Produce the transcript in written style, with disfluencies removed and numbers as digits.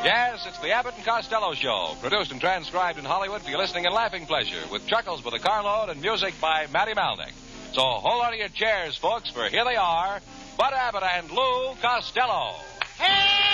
Yes, it's the Abbott and Costello Show, produced and transcribed in Hollywood for your listening and laughing pleasure, with chuckles with a carload and music by Matty Malnick. So hold on to your chairs, folks, for here they are, Bud Abbott and Lou Costello. Hey!